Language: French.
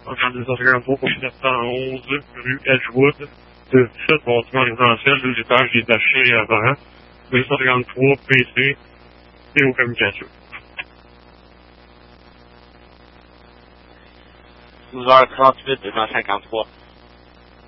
en 1953 pour 711 rue Edgewood, de 17 bâtiments résidentiels, 2 étages détachés avant, 253 PC, télécommunications. 12h38, 253.